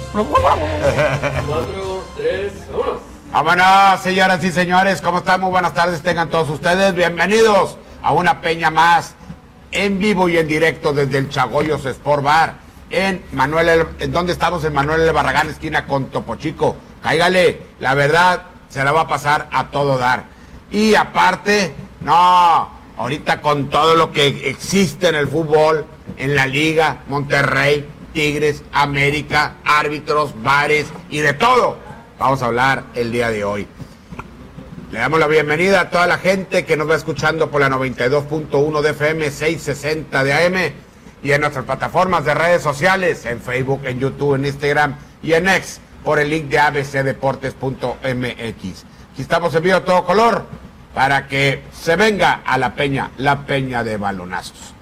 4, 3, vámonos. Vámonos, señoras y señores, ¿cómo están? Muy buenas tardes, tengan todos ustedes bienvenidos a una peña más en vivo y en directo desde el Chagoyos Sport Bar en donde estamos en Manuel L. Barragán, esquina con Topo Chico. Cáigale, la verdad se la va a pasar a todo dar. Y aparte, ahorita con todo lo que existe en el fútbol, en la liga, Monterrey, Tigres, América, árbitros, bares y de todo, vamos a hablar el día de hoy. Le damos la bienvenida a toda la gente que nos va escuchando por la 92.1 de FM, 660 de AM y en nuestras plataformas de redes sociales, en Facebook, en YouTube, en Instagram y en X, por el link de abcdeportes.mx. Aquí estamos en vivo a todo color para que se venga a la peña de balonazos.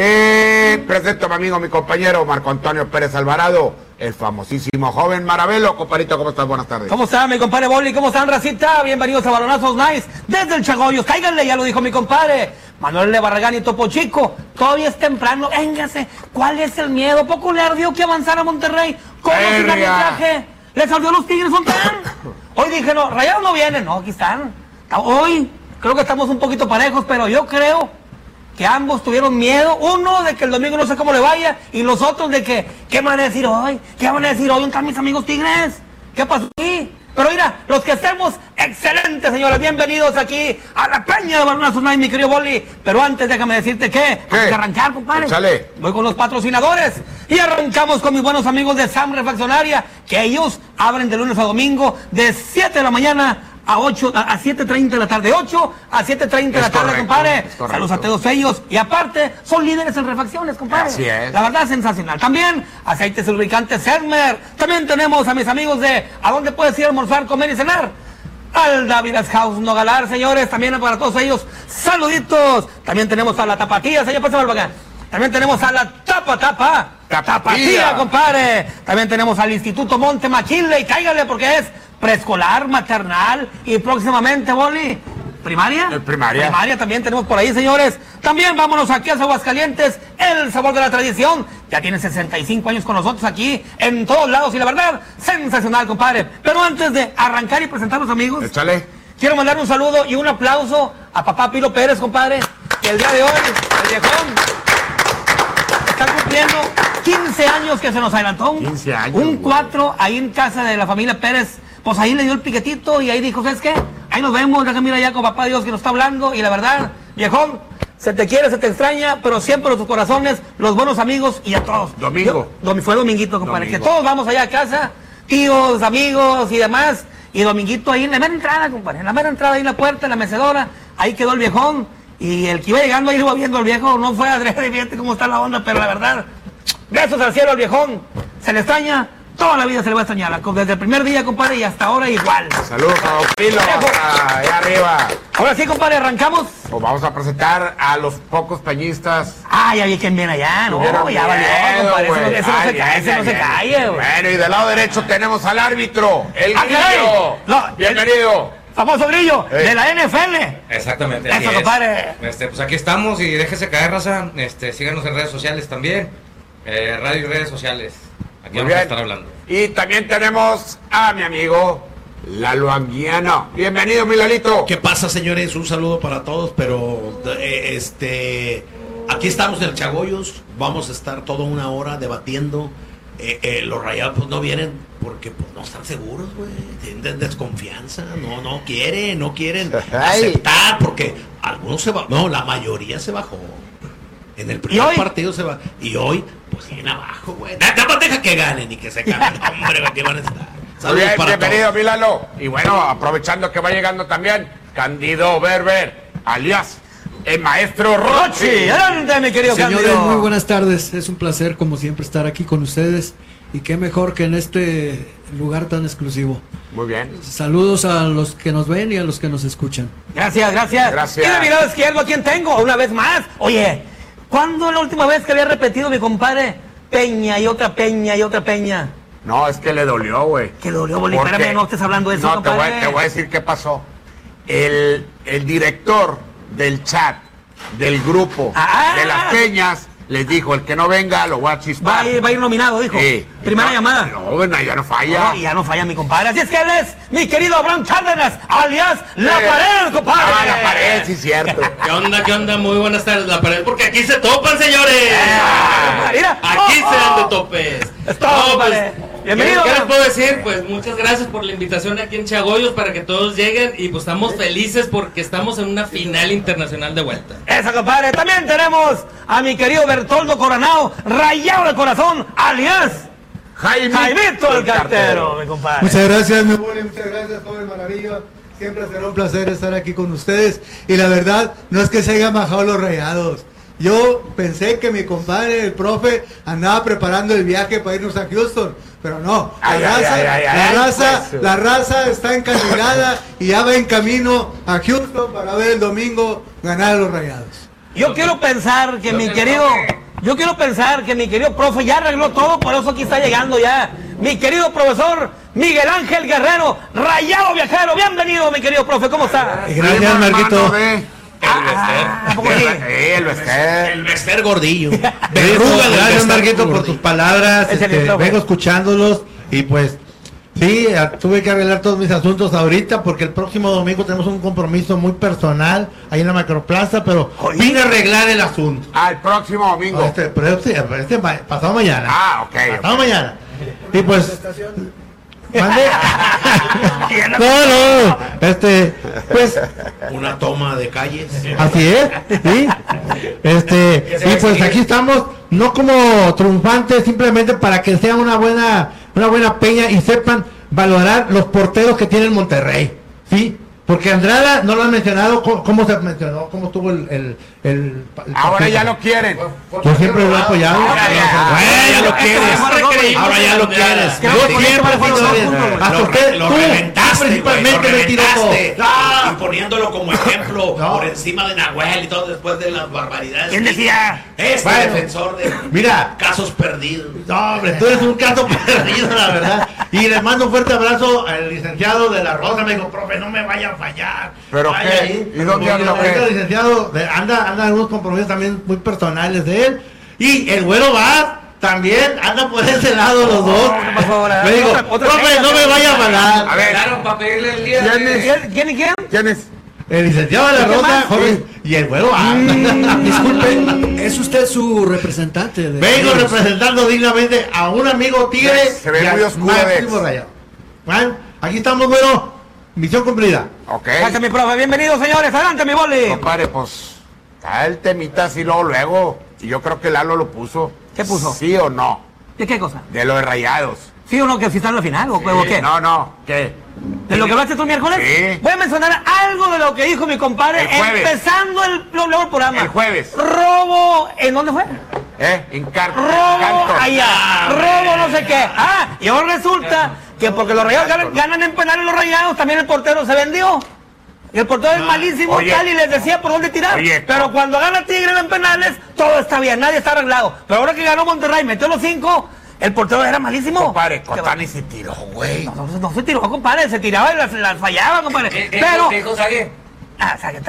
Presento a mi amigo, mi compañero Marco Antonio Pérez Alvarado, el famosísimo joven Maravelo. Compadrito, ¿cómo estás? Buenas tardes. ¿Cómo está mi compadre Boli? ¿Cómo están, racita? Bienvenidos a Balonazos Nice desde el Chagoyos. Cáiganle, ya lo dijo mi compadre Manuel L. Barragán y Topo Chico. Todavía es temprano, véngase. ¿Cuál es el miedo? ¿Poco le ardió que avanzara Monterrey? ¿Cómo sin arbitraje? ¿Les ardió los Tigres? ¿Son tan? Hoy dije, no, Rayados no vienen. No, aquí están. Hoy creo que estamos un poquito parejos, pero yo creo que ambos tuvieron miedo, uno de que el domingo no sé cómo le vaya, y los otros de que, ¿qué van a decir hoy? ¿Qué van a decir hoy? ¿Dónde están mis amigos Tigres? ¿Qué pasó aquí? Pero mira, los que estemos, excelentes, señores, bienvenidos aquí a la peña de Balonazos Night, mi querido Boli. Pero antes déjame decirte que hay que arrancar, compadre. Échale. Voy con los patrocinadores y arrancamos con mis buenos amigos de Sam Refaccionaria, que ellos abren de lunes a domingo de 7 de la mañana a 7:30 de la tarde, 8 a 7:30 de la tarde, compadre. Saludos a todos ellos. Y aparte, son líderes en refacciones, compadre. Así es. La verdad, sensacional. También, aceites y lubricantes Hermer. También tenemos a mis amigos de ¿a dónde puedes ir a almorzar, comer y cenar? Al Davidas House Nogalar, señores. También para todos ellos, saluditos. También tenemos a la Tapatía, señor, pásame al acá. También tenemos a la Tapatía, compadre. También tenemos al Instituto Monte McKinley. Cáigale porque es preescolar, maternal y próximamente, Boli, ¿primaria? Primaria también tenemos por ahí, señores. También vámonos aquí a Aguascalientes, el sabor de la tradición. Ya tiene 65 años con nosotros aquí, en todos lados, y la verdad, sensacional, compadre. Pero antes de arrancar y presentar a los amigos, échale. Quiero mandar un saludo y un aplauso a papá Pilo Pérez, compadre, que el día de hoy, el viejón, está cumpliendo 15 años que se nos adelantó. 15 años. Un 4 ahí en casa de la familia Pérez. Pues ahí le dio el piquetito y ahí dijo, ¿sabes qué? Ahí nos vemos, déjame ir allá con papá Dios que nos está hablando. Y la verdad, viejón, se te quiere, se te extraña, pero siempre en tus corazones, los buenos amigos y a todos. Domingo. Fue dominguito, compadre. Domingo. Que todos vamos allá a casa, tíos, amigos y demás. Y dominguito ahí en la mera entrada, compadre. En la mera entrada, ahí en la puerta, en la mecedora. Ahí quedó el viejón. Y el que iba llegando ahí lo iba viendo al viejo. No fue adrede, fíjate cómo está la onda, pero la verdad, besos al cielo al viejón. Se le extraña. Toda la vida se le va a extrañar, desde el primer día, compadre, y hasta ahora igual. Saludos a Pilo, hasta allá arriba. Ahora sí, compadre, arrancamos. Pues vamos a presentar a los pocos peñistas. Ya vi quién viene allá, no, ya valió, compadre, eso no se cae, güey. Bueno, y del lado derecho tenemos al árbitro, el Grillo. Bienvenido. Famoso Grillo, de la NFL. Exactamente, así es. Compadre. Pues aquí estamos y déjese caer, raza. Síganos en redes sociales también. Radio y redes sociales. Aquí vamos a estar hablando. Y también tenemos a mi amigo Lalo Anguiano. Bienvenido, mi Lalito. ¿Qué pasa, señores? Un saludo para todos, pero aquí estamos en el Chagoyos. Vamos a estar toda una hora debatiendo. Los Rayados pues no vienen porque pues no están seguros, güey. Tienen desconfianza, no quieren aceptar porque algunos la mayoría se bajó. En el primer partido se va. Y hoy, pues viene abajo, güey. Nada más deja que ganen y que se cambien. Hombre, aquí van a estar. Saludos para bienvenido, Milalo. Y bueno, aprovechando que va llegando también Candido Berber, alias el maestro Rochi. Adelante, mi querido Señores, Candido. muy buenas tardes. Es un placer, como siempre, estar aquí con ustedes. Y qué mejor que en este lugar tan exclusivo. Muy bien. Saludos a los que nos ven y a los que nos escuchan. Gracias. Y de mi lado izquierdo, ¿a quién tengo? Una vez más. Oye, ¿cuándo es la última vez que había repetido mi compadre? Peña y otra Peña y otra Peña. No, es que le dolió, güey. ¿Qué le dolió, Boli? Espérame, no estés hablando de eso, no, te voy a decir qué pasó. El director del chat, del grupo, de las Peñas, les dijo, el que no venga lo voy a chispar. Va a ir nominado, dijo. Sí. Primera llamada. No, bueno, ya no falla. No, y ya no falla mi compadre. Así es que él es mi querido Abraham Cárdenas, alias La Pared, compadre. Ah, La Pared, sí, cierto. ¿Qué onda? Muy buenas tardes, La Pared, porque aquí se topan, señores. Mira. Aquí se dan de topes. Es todo, compadre. Bienvenido. ¿Qué les puedo decir? Pues muchas gracias por la invitación aquí en Chagoyos para que todos lleguen y pues estamos felices porque estamos en una final internacional de vuelta. Eso, compadre. También tenemos a mi querido Bertoldo Coronado, rayado de corazón, alias Jaimito el Cartero, mi compadre. Muchas gracias, mi abuelo, muchas gracias, joven Maravilla. Siempre será un placer estar aquí con ustedes. Y la verdad, no es que se hayan bajado los Rayados. Yo pensé que mi compadre, el profe, andaba preparando el viaje para irnos a Houston, pero no. La raza está encaminada y ya va en camino a Houston para ver el domingo ganar a los Rayados. Yo quiero pensar que mi querido profe ya arregló todo, por eso aquí está llegando ya mi querido profesor Miguel Ángel Guerrero, rayado viajero. Bienvenido, mi querido profe, ¿cómo está? Gracias, Marquito. El Bester gordillo. Gracias, Marquito, por tus palabras. Vengo escuchándolos y pues sí, tuve que arreglar todos mis asuntos ahorita porque el próximo domingo tenemos un compromiso muy personal ahí en la Macroplaza, pero vine a arreglar el asunto. El próximo domingo. Pasado mañana. Ok. Pasado mañana. Y pues ¿mande? No, pues Una toma de calles. así es, sí. Y pues aquí estamos, no como triunfantes, simplemente para que sea una buena peña y sepan valorar los porteros que tiene el Monterrey, ¿sí? Porque Andrada no lo han mencionado, ¿cómo se mencionó? ¿Cómo estuvo el Ahora ya lo quieren. Yo siempre lo he apoyado. Ya lo quieres. Ahora ya lo quieres. Yo siempre fui hasta usted, Lo tú, reventaste, principalmente güey, lo mentiroso. reventaste. Y poniéndolo como ejemplo por encima de Nahuel y todo después de las barbaridades. ¿Quién decía? Este defensor de casos perdidos. No, hombre, tú eres un caso perdido, la verdad. Y le mando un fuerte abrazo al licenciado de la Rosa. Me dijo, profe, no me vaya a fallar. ¿Pero vaya qué? ahí. ¿Y dónde anda, Porque qué? el licenciado anda algunos compromisos también muy personales de él. Y el güero va también, anda por ese lado los dos. ¿qué pasó ahora? Me digo, Otra profe, fecha, no me vaya a fallar. A ver, Claro, para pedirle el día ¿Quién y quién? ¿quién es? El licenciado de la ¿Y qué Rosa, más? joven, y el güero va. Disculpe, ¿es usted su representante? Vengo representando dignamente a un amigo tigre. Se ve y muy al oscuro, Máximo Dex. Rayado. Bueno, aquí estamos, güero. Misión cumplida. Ok. Gracias, mi profe. Bienvenidos, señores. Adelante, mi boli. Compadre, pues está el temita así luego. Y yo creo que Lalo lo puso. ¿Qué puso? ¿Sí o no? ¿De qué cosa? De lo de Rayados. ¿Sí o no que si está en la final o qué? No, ¿qué? ¿De lo que hablaste tú el miércoles? Sí. Voy a mencionar algo de lo que dijo mi compadre El jueves. empezando luego el programa. El jueves. Robo, ¿en dónde fue? En Canto. Robo allá, robo no sé qué. Y ahora resulta que porque los Rayados ganan en penales los Rayados, también el portero se vendió. Y el portero es malísimo, Oye. tal, y les decía por dónde tirar. Oye. Pero cuando gana Tigre en penales, todo está bien, nadie está arreglado. Pero ahora que ganó Monterrey, metió los 5, el portero era malísimo. Compadre, Cotani se tiró, güey. No se tiró, compadre, se tiraba y las fallaba, compadre. Pero... ¿Qué dijo Sague? Sague,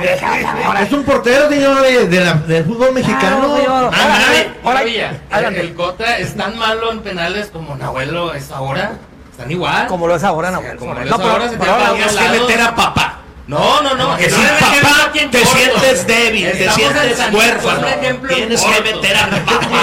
ahora Es un portero, señor, del fútbol mexicano. señor. Maravilla. Adelante. El Cota es tan malo en penales como Nahuelo es ahora. Están igual. Como lo es ahora, no. Como lo es No, pero- ahora, se pero tira para ahora- otro Tienes que lado. meter a papá. No. Que no sin debe ser papá aquí en te corto. sientes débil, te Estamos en sientes San huérfano. Luis, un ejemplo en Tienes que corto. meter a papá.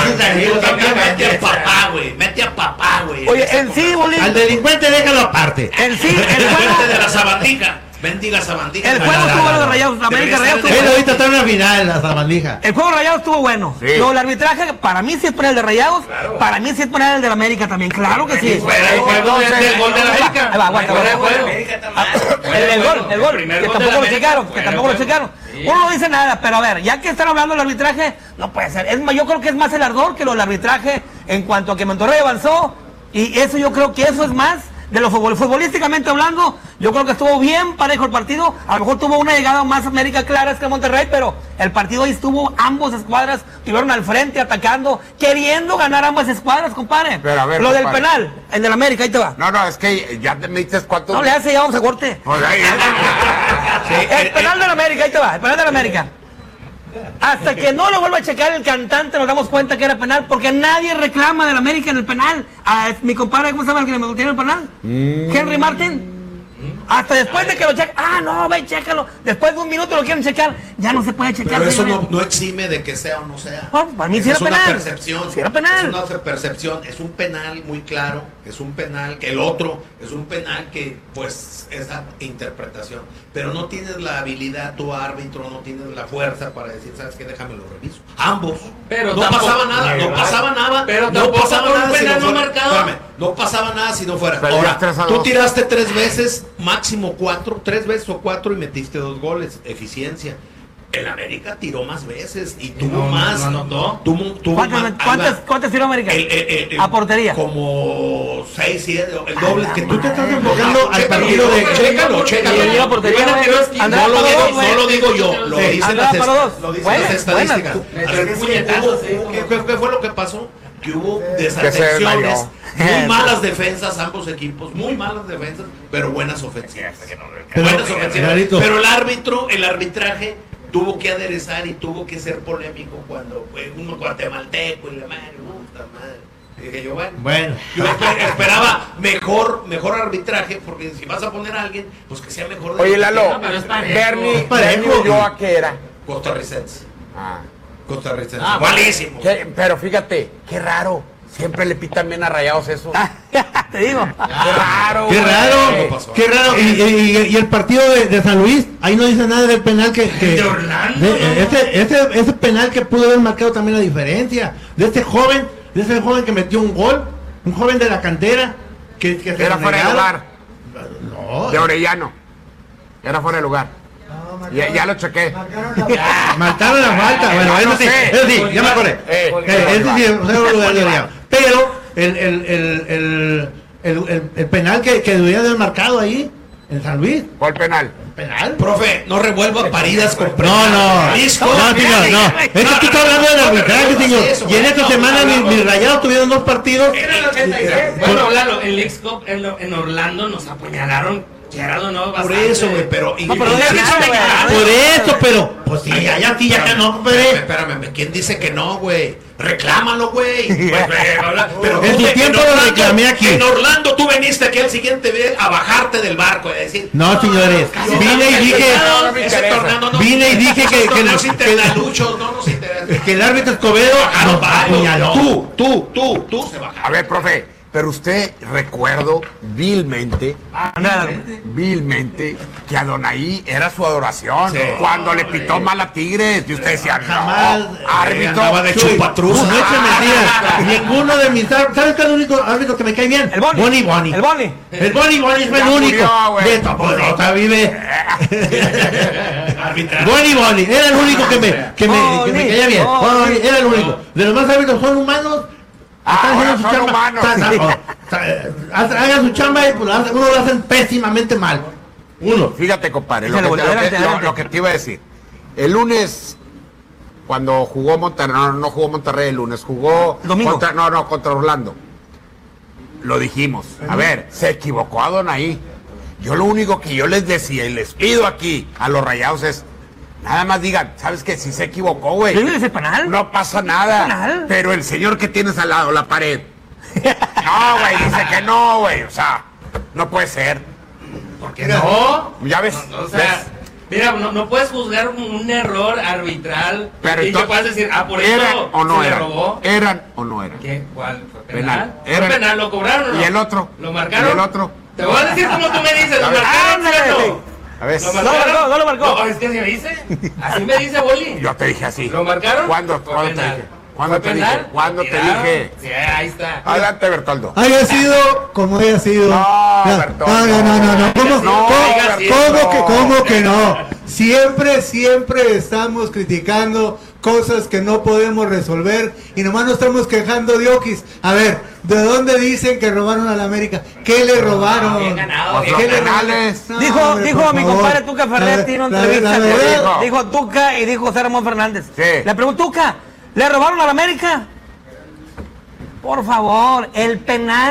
Mete a papá, güey. Mete a papá, güey. Oye, en sí, Bolín, Al delincuente déjalo aparte. en sí, El el fuerte de juego, la sabandija. Bendiga sabandija. el juego estuvo bueno de Rayados, América Rayados estuvo Él bueno. ahorita está en la final, la sabandija. El juego Rayados estuvo bueno. Sí. Luego el arbitraje, para mí sí es penal de Rayados, para mí sí es penal el de la América también, claro que sí. Fuera de juego del gol de la América. Ahí va, aguanta, Fuera de aguanta. juego. El gol, primer que gol de tampoco la lo América. checaron, que Fuera tampoco lo de checaron. juego. Uno no dice nada, pero a ver, ya que están hablando del arbitraje, no puede ser. Es más, yo creo que es más el ardor que lo del arbitraje en cuanto a que Monterrey avanzó, y eso yo creo que eso es más de lo futbolísticamente hablando. Yo creo que estuvo bien parejo el partido. A lo mejor tuvo una llegada más América Claras que Monterrey, pero el partido ahí estuvo, ambos escuadras estuvieron al frente atacando, queriendo ganar ambas escuadras, compadre. Pero a ver, lo del compadre. penal, el del América, ahí te va. No, es que ya te me dices cuántos. No le hace, ya vamos a corte. Pues ahí, El penal del América, ahí te va, el penal del América. Hasta que no lo vuelva a checar el cantante nos damos cuenta que era penal, porque nadie reclama del América en el penal. Mi compadre, ¿cómo se llama el que me tiene el penal? Henry Martin. Hasta después de que lo chequen, no, ve, chécalo. Después de un minuto lo quieren checar, ya no se puede checar. Pero eso no exime de que sea o no sea. Para mí sí era penal. Es una percepción. Sí era penal. Es una percepción. Es un penal muy claro. Es un penal que el otro es un penal que, pues, esa interpretación. Pero no tienes la habilidad, tu árbitro, no tienes la fuerza para decir, ¿sabes qué? Déjame lo reviso. Ambos. Pero no pasaba nada, no pasaba nada. Pero no pasaba por un nada penal si no fuera. marcado. Espérame, no pasaba nada si no fuera. Pero Ahora, ya 3-2. tú tiraste 3 veces, máximo 4, 3 veces o 4 y metiste 2 goles. Eficiencia. El América tiró más veces y tuvo más. No anotó. Tuvo ¿Cuántas tiró América? A portería. Como 6, 7, el doble. Que tú te estás enfocando al partido de. Chécalo. A portería, No lo digo yo, lo dicen las estadísticas. ¿Qué fue lo que pasó? Que hubo desatenciones, muy malas defensas, ambos equipos, muy malas defensas, pero buenas ofensivas. Pero el arbitraje tuvo que aderezar y tuvo que ser polémico cuando fue uno guatemalteco y la madre, puta madre. Dije yo, bueno. Yo esperaba mejor arbitraje, porque si vas a poner a alguien, pues que sea mejor. Oye, Lalo, Bernie Ulloa, ¿qué era? Costarricense. Costarricense. Buenísimo. Pero fíjate, qué raro. Siempre le pitan bien a Rayados eso. Te digo. Qué raro. Y el partido de San Luis, ahí no dice nada del penal que de Orlando. Ese penal que pudo haber marcado también la diferencia. De ese joven que metió un gol, un joven de la cantera, que era fuera de lugar. No. De Orellano. Era fuera de lugar. Ya lo chequé. Marcaron la falta. Bueno, eso sí, ya me acordé. Ese sí es un lugar de Orellano. Pero el penal que debería haber marcado ahí, en San Luis. ¿Cuál penal? ¿Penal? Profe, no revuelva paridas con No. Es que tú estás hablando del arbitraje, señor. Y en esta semana mis Rayados tuvieron 2 partidos. Era el 86. Bueno, Lalo, el Leagues Cup en Orlando nos apuñalaron. Por eso, güey, pero... Por eso, pero... Pues sí, ya no, Espérame, ¿quién dice que no, güey? Reclámalo, güey. Pero en su tiempo lo reclamé aquí. En Orlando tú viniste aquí al siguiente vez a bajarte del barco y a decir... No, señores, vine y dije que nos interesa Lucho, no nos interesa. Que el árbitro Escobedo nos apuñaló. Tú se baja. A ver, profe. Pero usted recuerdo vilmente que Adonai era su adoración. Sí. Cuando le pitó mal a Tigres. Y usted decía, jamás, árbitro. Andaba de chupatruza. No eche mentiras. Ninguno de mis árbitros. ¿Sabes cuál es el único árbitro que me cae bien? El Boni. El Boni es el único. Otra vive. Boni. Era el único que me caía bien. Era el único. De los más árbitros son humanos. Están haciendo su chamba. Hagan su chamba y pues, uno lo hacen pésimamente mal. Fíjate, compadre, lo que te iba a decir. El lunes, cuando jugó Monterrey, no jugó Monterrey el lunes, jugó contra Orlando. Lo dijimos. A ver, se equivocó Adonai. Yo lo único que yo les decía y les pido aquí a los Rayados es: nada más digan, ¿sabes qué? Si se equivocó, güey. ¿Es penal? No pasa nada. ¿Penal? Pero el señor que tienes al lado, la pared. No, güey, dice que no, güey. O sea, no puede ser. ¿Por qué no? Ya ves. O sea, mira, no puedes juzgar un error arbitral. Pero y que puedas decir, por ¿eran eso o no se eran? le robó. ¿Eran o no eran? ¿Qué? ¿Cuál? ¿Fue Penal. ¿Fue penal? ¿Lo cobraron o no? ¿Y el otro? ¿Lo marcaron? ¿Y el otro? Te voy a decir como tú me dices, ¿lo marcaron o no? A ver. No lo marcó. No, es que así me dice. Así me dice Boli. Yo te dije así. ¿Lo marcaron? ¿Cuándo te dije? ¿Cuándo te dije? Sí, ahí está. Adelante, Bertoldo. Haya sido como haya sido. No, Bertoldo. No. ¿Cómo que no? Siempre estamos criticando cosas que no podemos resolver y nomás nos estamos quejando de Oquis. A ver, ¿de dónde dicen que robaron a la América? ¿Qué le robaron? Bien ganado. ¿Qué le robaron? Dijo mi compadre Tuca Ferretti en una entrevista. Dijo Tuca y dijo José Ramón Fernández. Sí. Le preguntó, Tuca, ¿le robaron a la América? Por favor, el penal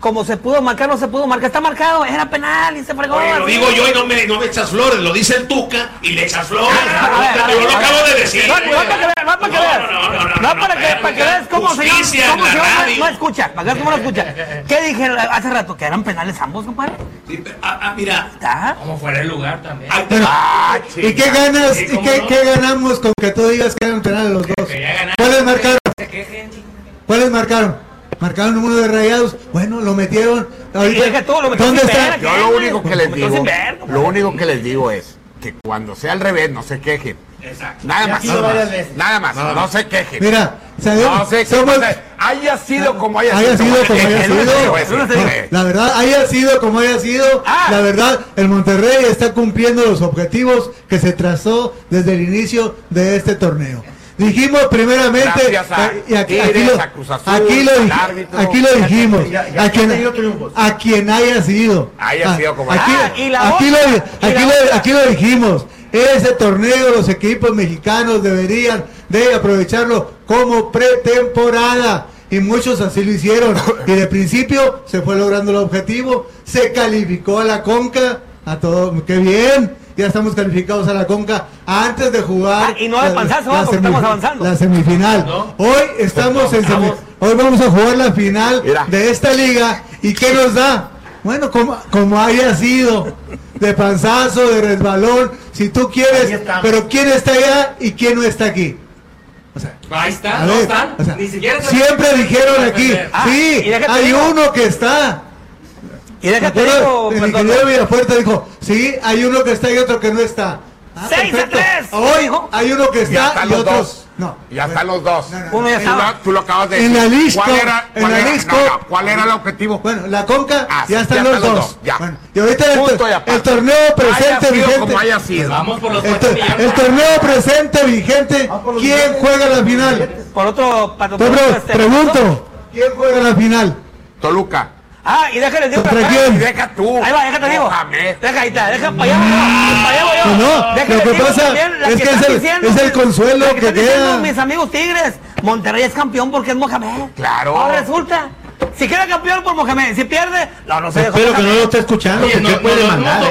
como se pudo marcar, no se pudo marcar, está marcado, era penal y se fregó. Oye, lo digo yo y no me echas flores, lo dice el Tuca y le echas flores. Yo lo acabo de decir. No para que veas cómo se llama. No escucha, para que veas cómo lo escucha. ¿Qué dije hace rato? Que eran penales ambos, compadre. Sí, mira. ¿Está? Como fuera el lugar también. ¿Y qué ganas? ¿Y qué ganamos con que tú digas que eran penales los dos? ¿Cuáles marcaron? ¿Cuáles marcaron? Marcaron uno de Rayados. Bueno, lo metieron. ¿Dónde está? Yo lo único que les digo es que cuando sea al revés no se quejen. Exacto. Nada más, no se quejen. Mira, no se quejen. Haya sido como haya sido. La verdad, haya sido como haya sido. La verdad, el Monterrey está cumpliendo los objetivos que se trazó desde el inicio de este torneo. Dijimos primeramente, y aquí lo dijimos, a quien haya sido. Aquí lo dijimos. Ese torneo los equipos mexicanos deberían de aprovecharlo como pretemporada. Y muchos así lo hicieron. Y de principio se fue logrando el objetivo. Se calificó a la Conca. A todo, qué bien. Ya estamos calificados a la Conca antes de jugar. Y no de panzazo, porque estamos avanzando. La semifinal. ¿No? Hoy estamos en hoy vamos a jugar la final de esta liga. ¿Y qué nos da? Bueno, como haya sido. De panzazo, de resbalón, si tú quieres. Pero ¿quién está allá y quién no está aquí? O sea, ahí está, no están. O sea, ni siquiera siempre dijeron aquí, sí, hay uno que está. Y déjate digo, el ingeniero Villafuerte dijo, sí, hay uno que está y otro que no está. 6-3. Hoy hay uno que está y otros no. Ya están los dos. Uno ya está. Tú lo acabas de decir. En la lista. ¿Cuál era el objetivo? Bueno, la Conca ya están los dos. Ya. Bueno, y ahorita el torneo presente vigente. Como haya sido. Vamos por los el torneo presente vigente. ¿Quién juega la final? Por otro pregunto. ¿Quién juega la final? Toluca. Y déjale digo. Deja tú. Ahí va, déjate digo. Deja ahí está, deja para allá. Para allá voy yo. No, lo que pasa es que es el consuelo que queda. Mis amigos Tigres, Monterrey es campeón porque es Mohamed. Claro. Ahora resulta. Si queda campeón por Mohamed, si pierde, no sé. Espero que no lo esté escuchando, porque no puede mandar.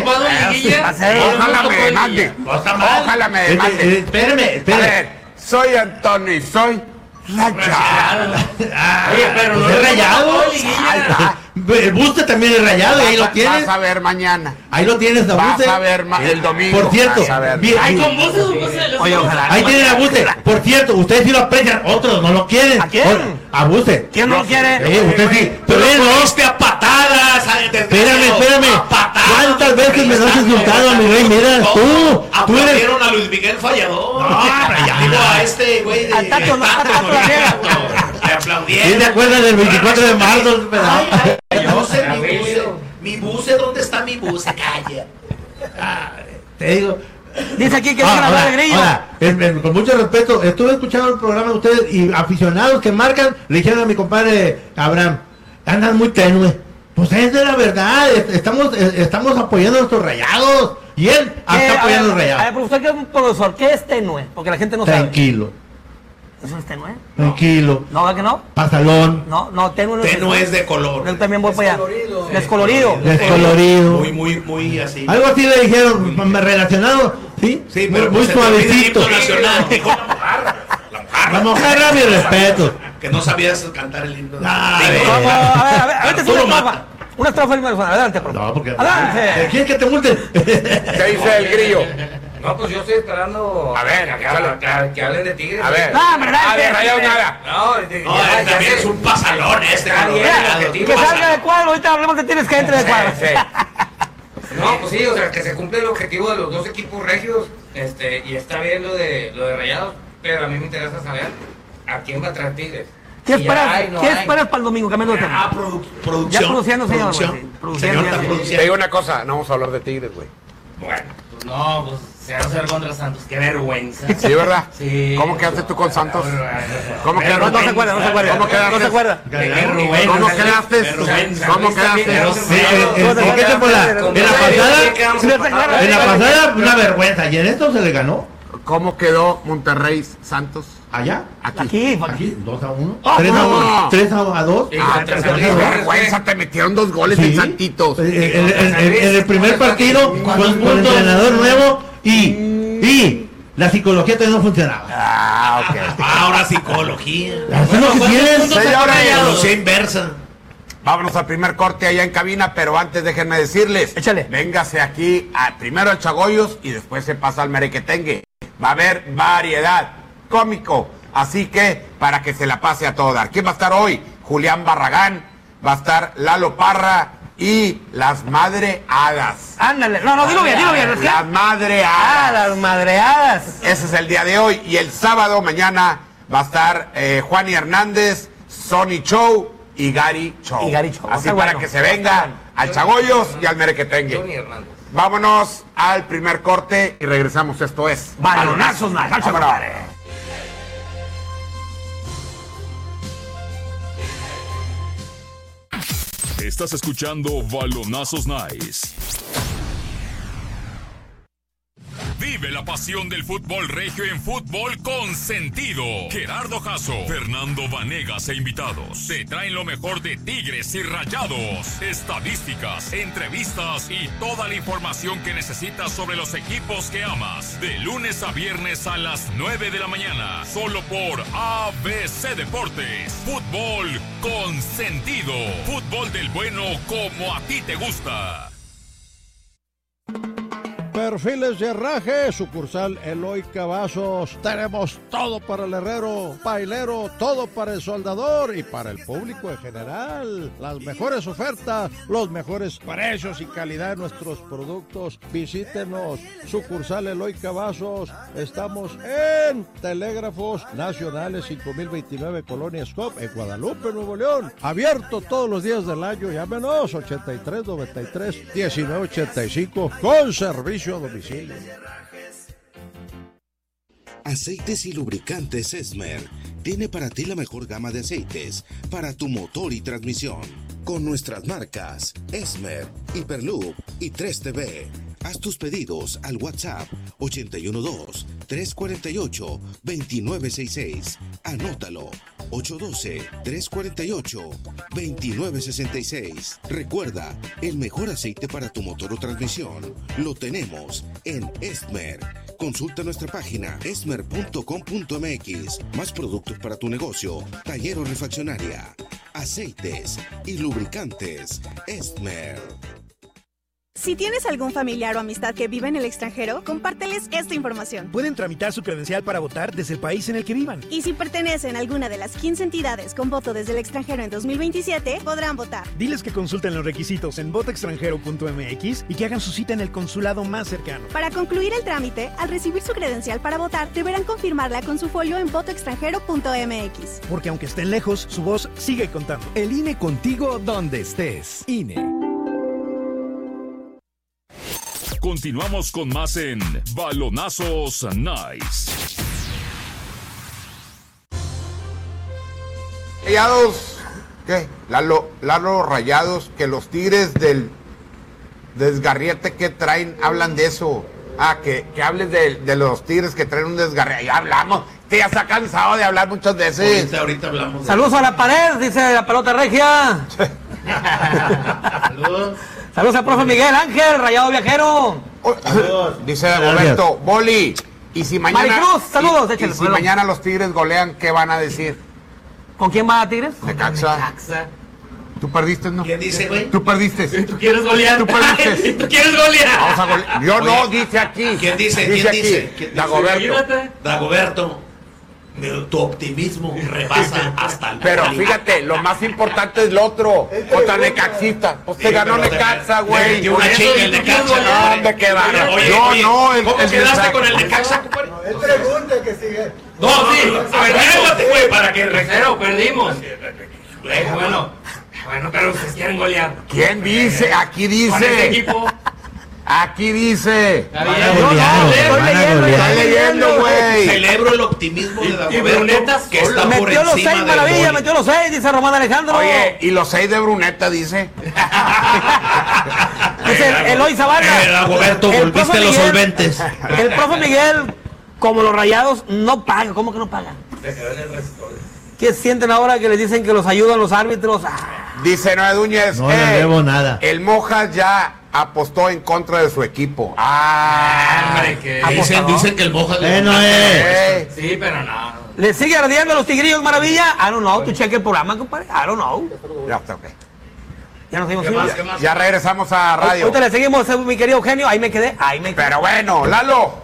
Ojalá me demande. Espérame. A ver, soy Antonio y soy Rayado. Oye, pero no es Rayado. El Buste también es Rayado y ahí lo tienes. Vas a ver mañana. Ahí lo tienes, a Vas Buste. a ver el domingo. Por cierto, Ay, con voces. Oye, ojalá. Ahí tienen a Buste. Por cierto, ustedes sí lo aprecian, otros no lo quieren. ¿A quién? A Buste. ¿Quién no lo quiere? Usted sí. Pero él no a patadas. Espérame. ¿Cuántas veces me has insultado a mi rey? Mira, tú eres. A Luis Miguel Fallador. Digo a este güey de Tato le aplaudieron. ¿Quién te acuerdas del 24 de marzo? Yo sé mi buce, ¿dónde está mi buce? Calla. Te digo. Dice aquí que dejan hablar de Grillo. Con mucho respeto, estuve escuchando el programa de ustedes y aficionados que marcan, le dijeron a mi compadre Abraham, andan muy tenue. Pues es de la verdad, estamos apoyando a nuestros Rayados. Y él está apoyando a los Rayados. A ver, profesor, que es un profesor, ¿qué es tenue? Porque la gente no sabe. Tranquilo. ¿Eso es tenue? Tranquilo. ¿No, va que no? Pasalón. No, tenue no es. Tenue es de color. Yo también voy para allá. Descolorido. Descolorido. Muy así. Algo así le dijeron, relacionado, ¿sí? Sí, pero muy suavecito. La mojarra, mi respeto. Que no sabías cantar el himno. A ver, una estrofa del Marzón, adelante, profe. No, porque. Adelante. ¿Quieres que te multen? ¿Qué dice el Grillo? No, pues yo estoy esperando a ver, que hablen de Tigres. A ver. Rayados nada. No, también es un pasalón este. Que salga de cuadro, ahorita hablemos de Tigres que entre de cuadro. No, pues sí, o sea, que se cumple el objetivo de los dos equipos regios, y está bien lo de Rayados, pero a mí me interesa saber a quién va a traer Tigres. ¿Qué esperas para el domingo? Cambiando de tema. Producción. Ya produciendo, señor. Te digo una cosa, no vamos a hablar de Tigres, güey. Bueno, pues no, pues se va a hacer contra Santos, qué vergüenza. Sí, ¿verdad? Sí. ¿Cómo quedaste tú con Santos? ¿Cómo quedaste? No se acuerda. ¿Cómo quedaste? No se acuerda. ¿Cómo quedaste? ¿Cómo quedaste? ¿En qué temporada? En la pasada una vergüenza y en esto se le ganó. ¿Cómo quedó Monterrey Santos? ¿Allá? Aquí. 2-1. Ah, 3-1. 3-2. Qué vergüenza, te metieron 2 goles en Santitos. En el primer partido con entrenador nuevo y la psicología todavía no funcionaba. Ok. Ahora psicología. Eso es lo que tienen. Psicología inversa. Vámonos al primer corte allá en cabina, pero antes déjenme decirles. Échale. Véngase aquí primero al Chagoyos y después se pasa al Merequetengue. Va a haber variedad, cómico. Así que, para que se la pase a todo dar. ¿Quién va a estar hoy? Julián Barragán, va a estar Lalo Parra y las madreadas. Ándale. No, dilo bien. Las madreadas. Las madreadas. Ese es el día de hoy. Y el sábado, mañana, va a estar Juani Hernández, Sony Show y Gary Show. Así para que se vengan al Chagoyos y al Merequetengue. Johnny Hernández. Vámonos al primer corte y regresamos. Esto es Balonazos Night. Vámonos. Estás escuchando Balonazos Nice. Vive la pasión del fútbol regio en Fútbol con Sentido. Gerardo Jasso, Fernando Vanegas e invitados te traen lo mejor de Tigres y Rayados, estadísticas, entrevistas y toda la información que necesitas sobre los equipos que amas. De lunes a viernes a las 9 de la mañana, solo por ABC Deportes. Fútbol con Sentido. Fútbol del bueno como a ti te gusta. Perfiles de Herraje, sucursal Eloy Cavazos. Tenemos todo para el herrero, pailero, todo para el soldador y para el público en general. Las mejores ofertas, los mejores precios y calidad de nuestros productos. Visítenos, sucursal Eloy Cavazos. Estamos en Telégrafos Nacionales 5029 Colonia Scop en Guadalupe, Nuevo León. Abierto todos los días del año. Llámenos 83 93 19 85 con servicio a domicilio. Aceites y lubricantes Esmer tiene para ti la mejor gama de aceites para tu motor y transmisión. Con nuestras marcas Esmer, Hyperloop y 3TV. Haz tus pedidos al WhatsApp 812-348-2966. Anótalo, 812-348-2966. Recuerda, el mejor aceite para tu motor o transmisión lo tenemos en Esmer. Consulta nuestra página esmer.com.mx. Más productos para tu negocio, taller o refaccionaria. Aceites y lubricantes Esmer. Si tienes algún familiar o amistad que vive en el extranjero, compárteles esta información. Pueden tramitar su credencial para votar desde el país en el que vivan. Y si pertenecen a alguna de las 15 entidades con voto desde el extranjero en 2027, podrán votar. Diles que consulten los requisitos en votoextranjero.mx y que hagan su cita en el consulado más cercano. Para concluir el trámite, al recibir su credencial para votar, deberán confirmarla con su folio en votoextranjero.mx. Porque aunque estén lejos, su voz sigue contando. El INE contigo donde estés. INE. Continuamos con más en Balonazos Nice. Rayados, ¿qué? Lalo Rayados, que los Tigres del desgarriete que traen, hablan de eso. Que hables de los Tigres que traen un desgarriete. Ya hablamos, que ya se ha cansado de hablar muchas veces. Ahorita hablamos. Saludos a la pared, dice la pelota regia. Saludos. Saludos al profe Miguel Ángel, Rayado Viajero. Dice Dagoberto, Boli, y si mañana... Maricruz, saludos, y si mañana los Tigres golean, ¿qué van a decir? ¿Con quién va a Tigres? Necaxa. ¿Tú perdiste, no? ¿Quién dice, güey? Tú perdiste. ¿Tú quieres golear? Tú perdiste. ¿Tú quieres golear? Vamos a golear. Yo no, dice aquí. ¿Quién dice? Dagoberto. Tu optimismo rebasa hasta el... Pero fíjate, lo más importante es lo otro. Contra Necaxista. Pues te ganó Necaxa, güey. Una chinga el Necaxa. ¿Dónde quedaron? ¿Cómo quedaste con el Necaxa, compadre? Él pregunta que sigue. No, sí. Perdimos, güey, para que... Tercero, perdimos. Bueno, pero ustedes quieren golear. ¿Quién dice? Aquí Con este dice. equipo. Aquí dice. Estoy leyendo, güey. Celebro el optimismo de Dagoberto, que está por metió los 6 encima del maravillas, gol. metió los 6, dice Román Alejandro. Oye, y los 6 de Bruneta, dice. Dice Eloy Zavala. Dagoberto, volviste los solventes. El profe Miguel, como los Rayados, no paga. ¿Cómo que no paga? Se quedó en el restore. ¿Qué sienten ahora que les dicen que los ayudan los árbitros? Dice Noé Núñez, No le debo nada. el Mojas ya apostó en contra de su equipo. Hombre, que Dicen que el Mojas... Sí, pero no. ¿Le sigue ardiendo a los tigrillos, Maravilla? I don't know, tú cheque el programa, compadre. I don't know. Ya está, ok. Ya nos seguimos. ¿Qué más? Ya regresamos a radio. Ahorita le seguimos, mi querido Eugenio. Ahí me quedé. Pero bueno, Lalo.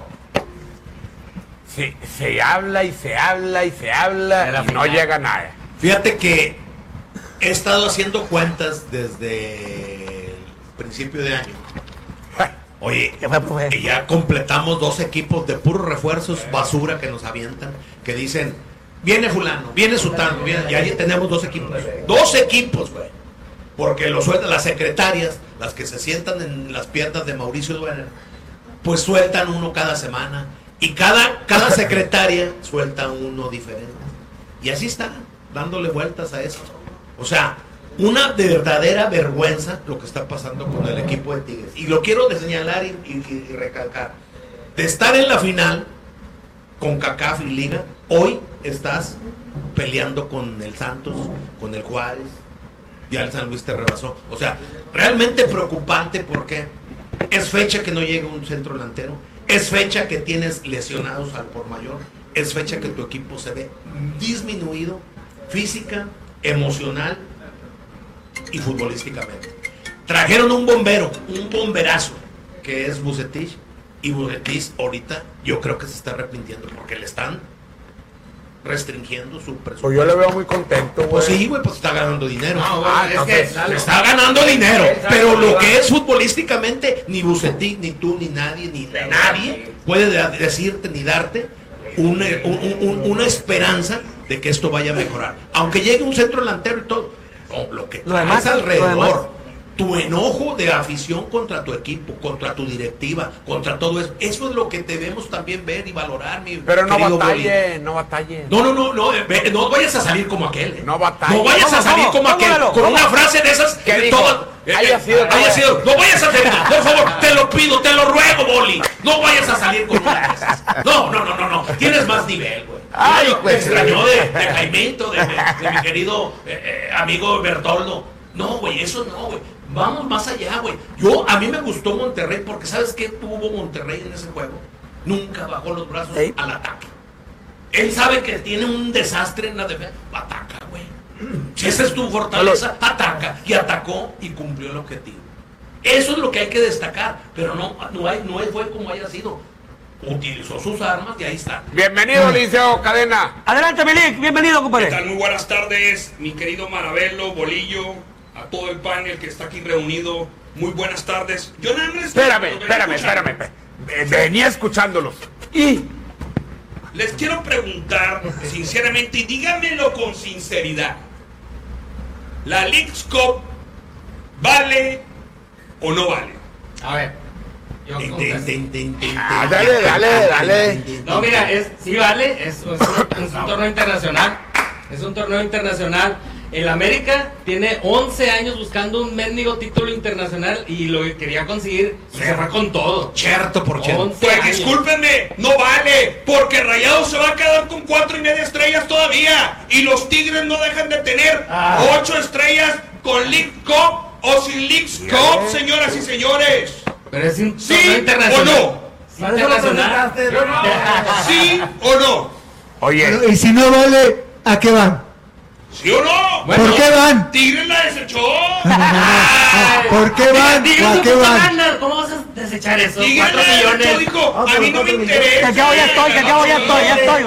Se habla y se habla y se habla y no llega a nada. Fíjate que he estado haciendo cuentas desde el principio de año. Oye, y ya completamos 2 equipos de puros refuerzos basura que nos avientan, que dicen, viene fulano, viene sutano, y ahí tenemos 2 equipos. 2 equipos, güey. Porque lo sueltan las secretarias, las que se sientan en las piernas de Mauricio Duener, pues sueltan uno cada semana. Y cada secretaria suelta uno diferente. Y así están, dándole vueltas a eso. O sea, una verdadera vergüenza lo que está pasando con el equipo de Tigres. Y lo quiero señalar y recalcar. De estar en la final con CACAF y Liga, hoy estás peleando con el Santos, con el Juárez. Ya el San Luis te rebasó. O sea, realmente preocupante porque es fecha que no llega un centro delantero. Es fecha que tienes lesionados al por mayor. Es fecha que tu equipo se ve disminuido física, emocional y futbolísticamente. Trajeron un bomberazo, que es Vucetich. Y Vucetich ahorita yo creo que se está arrepintiendo porque le están restringiendo su presupuesto. Pues yo le veo muy contento, güey. Pues sí, güey, pues está ganando dinero. No, güey, es que está ganando dinero. Pero lo que es futbolísticamente, ni Vucetich, ni tú, ni nadie, puede decirte ni darte una esperanza de que esto vaya a mejorar. Aunque llegue un centro delantero y todo. No, lo que demás, alrededor, tu enojo de afición contra tu equipo, contra tu directiva, contra todo eso, eso es lo que debemos también ver y valorar, mi Pero no querido batallen, Boli. no batallen. No vayas a salir como aquel. No batallen. No vayas a salir como aquel, con una frase de esas ¿Qué que dijo? todas... Haya sido. No vayas a salir, por favor, te lo pido, te lo ruego, Boli. No vayas a salir con una de esas. No. Tienes más nivel, güey. Ay, Me pues. extrañó de Jaimito, de mi querido amigo Bertoldo. No, güey, eso no, güey. Vamos más allá, güey. A mí me gustó Monterrey porque ¿sabes qué tuvo Monterrey en ese juego? Nunca bajó los brazos al ataque. Él sabe que tiene un desastre en la defensa. Ataca, güey. Si esa es tu fortaleza, ataca. Y atacó y cumplió el objetivo. Eso es lo que hay que destacar. Pero no fue como haya sido. Utilizó sus armas y ahí está. Bienvenido, Liceo Cadena. Adelante, Melik, bienvenido, compadre. ¿Qué tal? Muy buenas tardes, mi querido Maravelo, Bolillo, a todo el panel que está aquí reunido. Muy buenas tardes. Yo nada más... Espérame. Venía escuchándolos. Y les quiero preguntar, sinceramente, y díganmelo con sinceridad. ¿La Leagues Cup vale o no vale? A ver. Dale. No, mira, sí vale, es un torneo internacional. Es un torneo internacional. El América tiene 11 años buscando un mendigo título internacional y lo que quería conseguir se fue con todo. Cierto por cierto. Pues discúlpenme, no vale, porque Rayados se va a quedar con 4.5 estrellas todavía. Y los Tigres no dejan de tener 8 estrellas con League Cup o sin League Cup, señoras y señores. Pero es un ¿Sí torneo internacional. o no? Internacional. ¿Sí o no? Oye. Bueno, y si no vale, ¿a qué van? ¿Sí o no? Bueno, ¿por qué van? Tigres la desechó. ¿Por qué van? ¿A qué van? ¿Cómo vas a desechar eso? Tigres 4 la desechó, millones. dijo, a mí no me interesa. Que acabo ya estoy,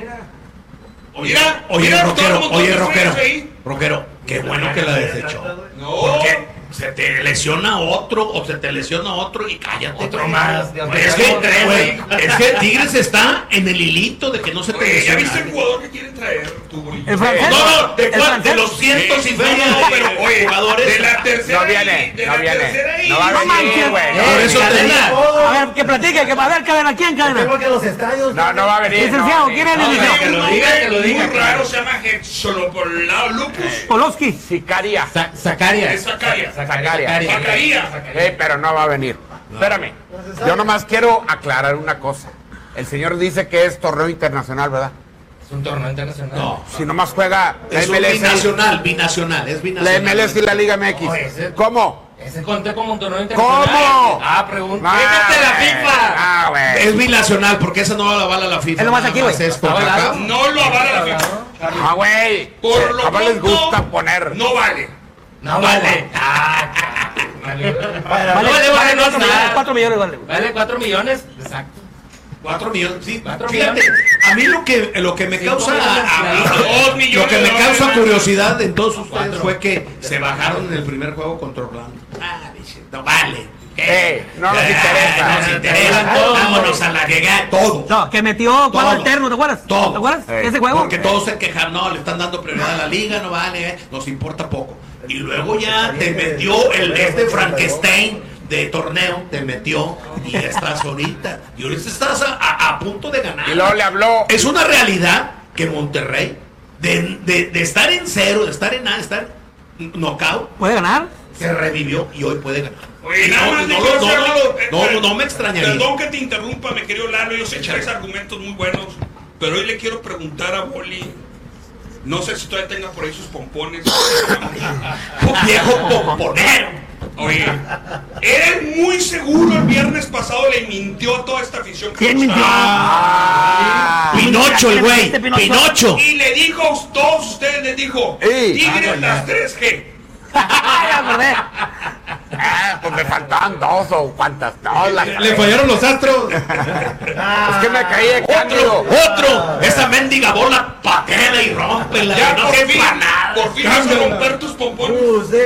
Oye, rockero, qué bueno que la desechó. No. Porque se te lesiona otro y cállate. Otro más. Es que Tigres está en el hilito de que no se te Oye, ¿ya lesiona. viste el jugador que quieren traer? Tu Bolillo? ¿El francés? No, de los Sí, cientos y no, pero oye, jugadores. de la tercera No viene. No va a venir, güey. Por eso te digo. A ver, que platique, a ver, Cadena, ¿quién, Cadena? No va a venir. Licenciado, ¿quién es el licenciado? Que lo diga. Muy raro, se llama Hexolopolao Lupus. Polowski. Sicaria. Zacaria. Es Zacaria. Zacaria. Pero no va a venir. Espérame. Yo nomás quiero aclarar una cosa. El señor dice que es torneo internacional, ¿verdad? Es un torneo internacional. No. Si nomás juega la Es un MLS. binacional, es La binacional. MLS y la Liga MX. No, ese- ¿Cómo? Ese conté como un torneo internacional. ¿Cómo? Pregunta. Ah, Fíjate la güey. FIFA. Ah, güey. Es binacional, porque esa no lo avala la FIFA. Es nomás nada aquí, más güey. es por Está acá. avalado. No lo avala la FIFA. Ah, güey. Por lo ¿Cómo les pronto, gusta poner? no vale. No vale. Vale, Vale, no es nada. 4 millones, vale. Vale 4 millones. Exacto. 4 millones, sí. 4 Fíjate, millones. a mí lo que me 5 causa millones. 2 millones lo que me de causa dólares. curiosidad en todos ustedes 4. fue que se bajaron en el primer juego contra Orlando. Dije, no vale. No nos interesa. Nos interesa, vámonos a la llegada, todo. No, que metió cuadro Todo. alterno, ¿te acuerdas? Todo. ¿Te acuerdas? Ey. Ese juego. Porque todos se quejan, no, le están dando prioridad a la liga, no vale, nos importa poco. Y luego ya te metió este Frankenstein de torneo, te metió y ya estás ahorita. Y ahorita estás a punto de ganar. Y luego le habló. Es una realidad que Monterrey, de estar en cero, de estar en nada, de estar knockout, ¿Puede ganar? se revivió y hoy puede ganar. Oye, nada más le no, quiero no, hacer no, algo, no me extrañaría. Perdón que te interrumpa, mi querido Lalo. Yo sé que traes argumentos muy buenos, pero hoy le quiero preguntar a Boli. No sé si todavía tenga por ahí sus pompones. Viejo pomponero. Oye, él muy seguro el viernes pasado le mintió a toda esta afición. que ¿Quién nos mintió? ama. Pinocho, el güey. Pinocho. Y le dijo a todos ustedes, les dijo, Ey. Tigres las 3G. Ya me acordé. Pues me faltaban 2 o cuántas. No, Le fallaron los astros. Es que me caí de cándido. Otro. Esa mendiga bola patea y rómpela. Ya no por sirve fin, para nada. por fin vas a romper tus pompones.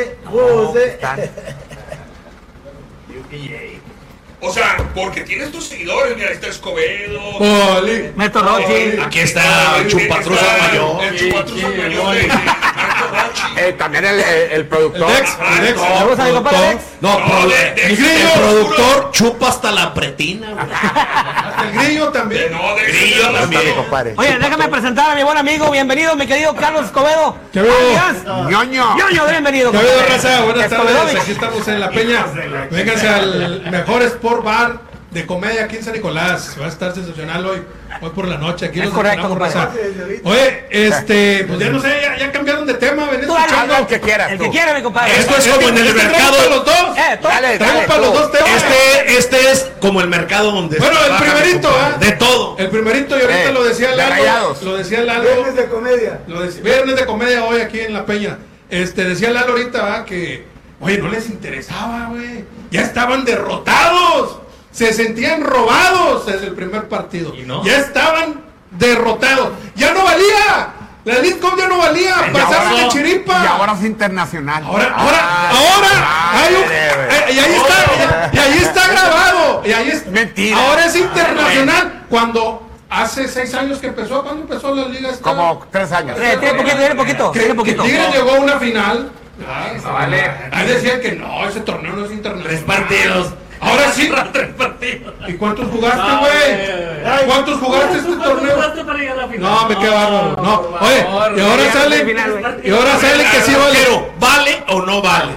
O sea, porque tienes tus seguidores, mira, ahí está Escobedo. Boli. Meto Rochi. Aquí está el chupatruzas mayor. El chupatruzas mayor de Marco Rochi. También el productor. Dex. Saludos a mi compadre Dex. No, de- el de- productor chupa hasta la pretina. güey. El grillo también. No, de Grillo ese- también. Compadre. Oye, déjame presentar a mi buen amigo. Bienvenido, mi querido Carlos Escobedo. ¿Qué veo? Alias Ñoño. Ñoño, bienvenido. ¿Qué ha habido, compadre. raza? Buenas tardes. Escobedovic. Aquí estamos en La Peña. Vénganse al mejor sport bar de comedia aquí en San Nicolás. Va a estar sensacional hoy por la noche. Aquí Es los correcto, esperamos, compadre. raza. Oye, pues ya no sé, ya cambiaron de tema. Ven Tú dale, escuchando. Haga el que quieras. El tú. que quiera, mi compadre. Esto es como en el ¿Traigo mercado. para los dos? Tú- Dale, Traigo dale, para los tú. dos temas. Este es como el mercado donde Bueno, se el baja, primerito, compadre. ¿ah? De todo. El primerito, y ahorita lo decía de Lalo. Rayados. Lo decía Lalo. Viernes de comedia. Viernes de comedia hoy aquí en La Peña. Decía Lalo ahorita, ¿va? Que, oye, no les interesaba, güey. Ya estaban derrotados. Se sentían robados desde el primer partido. ¿Y no? Ya estaban derrotados. Ya no valía. La Elite Cup ya no valía. Y Pasaron ahora- de chiripa. Y ahora es internacional. Ahora, Ah, hay un, madre, güey. y ahí está, y ahí está grabado, y ahí es, Mentira. ahora es internacional, cuando hace 6 años que empezó, ¿cuándo empezó la liga esta? Como 3 años. Tiene poquito. que Tigres llegó a una final, Vale. ahí decían que no, ese torneo no es internacional. 3 partidos. Ahora sí. 3 partidos. ¿Y cuántos jugaste, güey? ¿Cuántos jugaste este torneo? para llegar a la final? No, me queda bárbaro. No, oye, y ahora ya, sale, final, güey. y ahora sale que sí vale. Pero, ¿vale o no vale?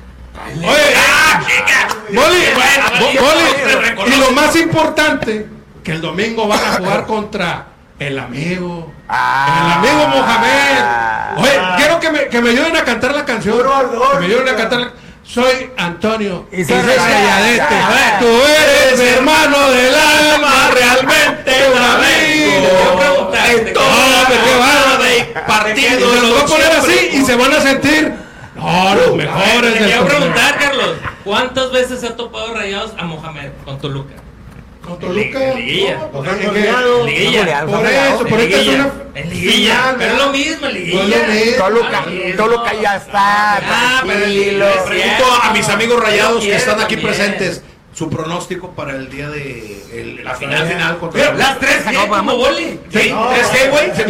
Oye, Boli, y lo más importante, que el domingo van a jugar contra el amigo. El amigo Mohamed. Oye, quiero que me ayuden a cantar la canción. Que me ayuden a cantar. Soy Antonio Y soy Rayadete. Rayadete. Tú eres hermano del alma, realmente un amigo. Entonces, qué bárbaro. de partido. Se los va a poner así y se van a sentir los mejores Te del quiero torneo. preguntar, Carlos, ¿cuántas veces se ha topado Rayados a Mohamed con Toluca? Con Toluca. Liguilla. ¿En qué? Liguilla. Por eso, por eso es una En liguilla. final, Pero es ¿verdad? lo mismo, liguilla. No es lo mismo. Toluca ya está. pero Tranquilo. el- Pregunto a mis amigos rayados que están aquí También. presentes su pronóstico para el día de la final contra Pero las 3G como boli. ¿Sí? ¿3G, güey? De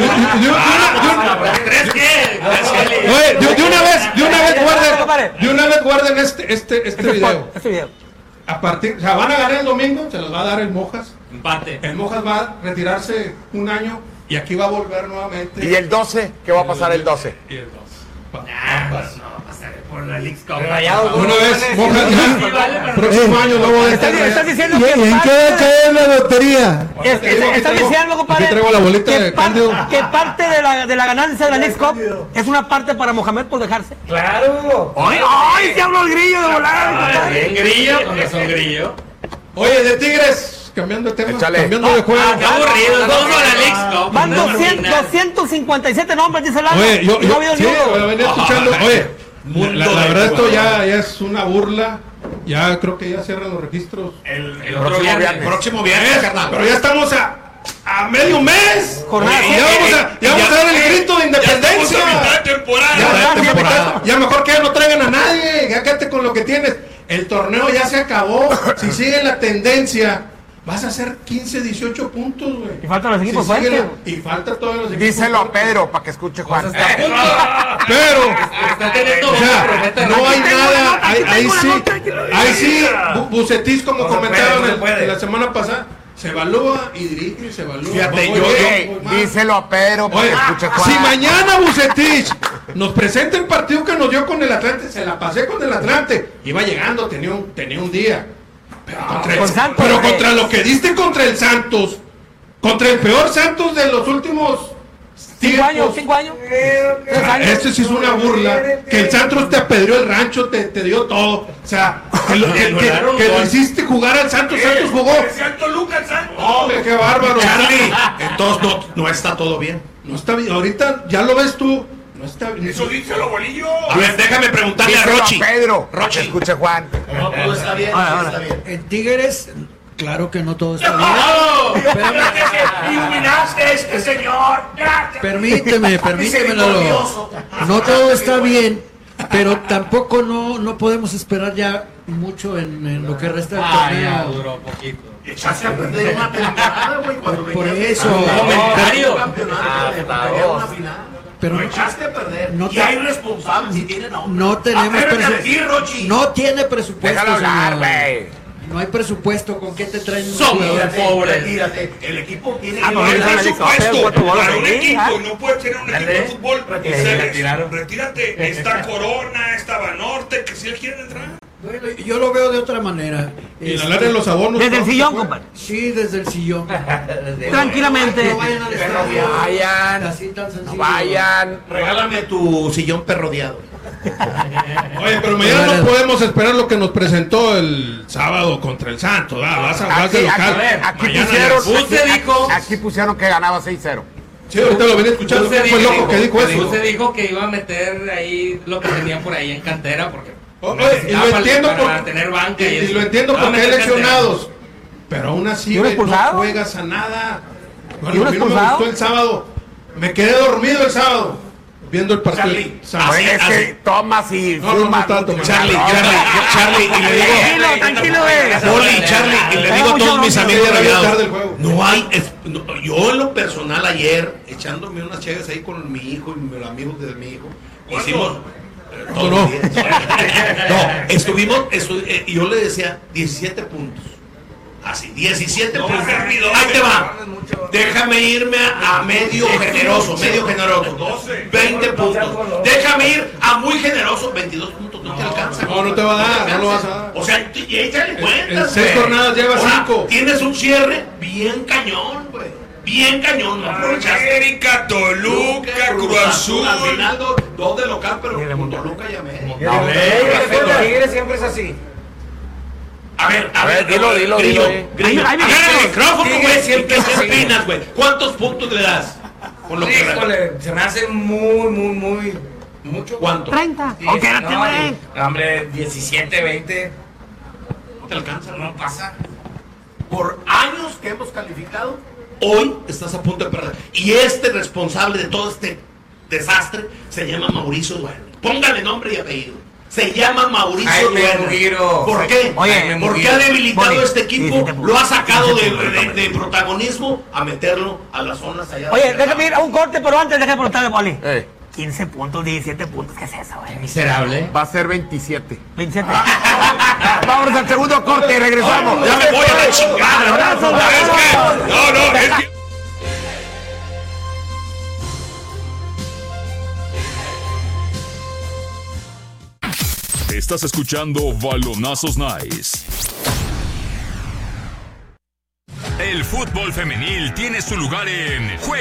una vez guarden este video. Este video. A partir, o sea, van a ganar el domingo, se los va a dar el Mojas. Empate. El Mojas va a retirarse un año y aquí va a volver nuevamente. ¿Y el 12? ¿Qué va a pasar el 12? Y el 12. Nah, pues no pasa por la Leagues Cup. Rayados, Una vez, Moja, ya, próximo año no voy a estar. Estás diciendo ¿Y que en qué cae la lotería? Estás diciendo, compadre, aquí traigo la bolita que de Cándido. que parte de la ganancia de la Leagues Cup es una parte para Mohamed por dejarse. Claro. ¡Ay, se habló el grillo de volada! Bien grillo, con son grillo. Oye, de Tigres, cambiando de tema, Échale. cambiando de juego. Qué aburrido, vamos a la Leagues Cup. Van no 257 nombres, dice Lalo. Oye, y no ha habido sí, ni uno. lo venía escuchando. Oye, la verdad esto jugadores. ya es una burla. Ya creo que ya cierran los registros. El otro viernes. Próximo viernes, carnal. Pero ya estamos a medio mes. Jornada Y ya vamos a dar el grito de independencia. Ya mejor que ya no traigan a nadie. Ya quédate con lo que tienes. El torneo ya se acabó. Si sigue la tendencia, vas a hacer 15, 18 puntos, güey. Y faltan los equipos sigue fuertes. y falta todos los equipos. Díselo a fuertes. Pedro para que escuche Juan. Pero, Está teniendo o sea, profeta. no hay nada. Ahí sí, ahí sí, mira. Bucetich, como No se comentaron puede, no se puede. la semana pasada, se evalúa y dirige y se evalúa. Fíjate, Voy yo- bien, Ey, voy mal. díselo a Pedro para Oye, que escuche Juan. si mañana Bucetich nos presenta el partido que nos dio con el Atlante, se la pasé con el Atlante. Iba llegando, tenía un día. Pero contra lo que diste contra el Santos, contra el peor Santos de los últimos 5 años, tiempos. 5 años. 3 años. Este sí es una burla. Que el Santos te apedreó el rancho, te dio todo. O sea, que lo hiciste jugar al Santos, Santos jugó. Hombre, qué bárbaro. Charlie, entonces no está todo bien. No está bien. Ahorita ya lo ves tú. No está bien. Eso díselo, bolillo. A ver, déjame preguntarle a Díselo Rochi. a Pedro para que Rochi. escuche Juan. No, todo está bien, todo está bien. En Tigres, claro que no todo está bien. Iluminaste este señor. Permíteme, Lalo. No todo está bien, pero tampoco no podemos esperar ya mucho en lo que resta del Ya torneo. duró poquito. Echaste a perder una temporada, güey, cuando Por venías eso. de un Comentario. campeonato que te acompañaba a una final. Pero Lo echaste a perder. no y te- hay responsables si tienen a un. no tenemos Atrévete a decir, presupuesto. Rochi. No tiene presupuesto, Déjalo hablar, señor. güey. No hay presupuesto. ¿Con qué te traen un Somos jugador? pobres. Retírate. El equipo tiene Ah, que no, ver no, el no, presupuesto. cuatro bolas Para un ahí, equipo, ¿ah? no puedes tener un equipo de fútbol. Retírate. Está Corona, está Banorte, que si él quieren entrar. Bueno, yo lo veo de otra manera. Y la lana de los abonos. Desde el ¿no? sillón, compadre. Sí, desde el sillón. Tranquilamente. No vayan al estadio. Vayan. Así tan sencillo. No vayan. Regálame tu sillón perrodeado. Oye, pero mañana no podemos esperar lo que nos presentó el sábado contra el Santos. Vas de local. Aquí Mañana pusieron, ya- Buse dijo. aquí pusieron que ganaba 6-0. Sí, ahorita lo venía escuchando. Buse Fue loco que dijo eso. Buse dijo que iba a meter ahí lo que tenía por ahí en cantera porque Oye, y lo necesitaba entiendo para tener banca y y eso. lo entiendo Va a porque hay meter cantera. lesionados. Pero aún así, ¿Y un güey, no expulsado? juegas a nada. ¿Y Bueno, un a mí no me expulsado? gustó el sábado. Me quedé dormido el sábado viendo el partido. Charlie, Oye, es que tomas y No, no, fumas. no tanto, Charlie, No, Charlie, y le digo. Tranquilo, Poli, Charlie, y le digo a todos mis amigos Ya era bien rayados, tarde el juego. no hay, yo en lo personal ayer, echándome unas chegas ahí con mi hijo y los amigos de mi hijo, hicimos todos los días. No, estuvimos, y yo le decía 17 puntos. Así, 17 puntos. Ahí te va. Déjame irme a medio generoso, 20 puntos. Déjame ir a muy generoso, 22 puntos. No te alcanza. No te va a dar, no lo vas a dar. O sea, y échale cuentas, en 6 güey. jornadas lleva O sea, 5. Tienes un cierre bien cañón, güey. Bien cañón, no aprovechaste. América, Toluca, Cruz Azul. Al final, 2 de local, pero con Toluca y América. Tigres siempre es así. A ver, dilo, Grillo, ahí. Grillo. Ahí me Agarra el quedo. micrófono, Tigres güey. siempre ¿Qué es así. opinas, güey? ¿Cuántos puntos le das? Con lo que Híjole, se me hace muy mucho. ¿Cuánto? 30. Sí, Ok, espérate, no, güey. hombre, 17, 20. No te alcanza, No pasa. Por años que hemos calificado. Hoy estás a punto de perder. Y este responsable de todo este desastre se llama Mauricio Duerme. Póngale nombre y apellido. Se llama Mauricio Jaime Duerme. Mugiro. ¿Por qué? Oye, Porque ha debilitado Boni, este equipo, 17 lo ha sacado 17 puntos. de protagonismo a meterlo a las zonas allá. Oye, déjame ir a un corte, pero antes déjame preguntarle, Poli. 6. 15 puntos, 17 puntos. ¿Qué es eso, güey? Miserable. Va a ser 27. 27. Vámonos al segundo corte y regresamos. Ya me voy a la chingada. Abrazo, ¿Sabes qué? No, es que Estás escuchando Balonazos Nice. El fútbol femenil tiene su lugar en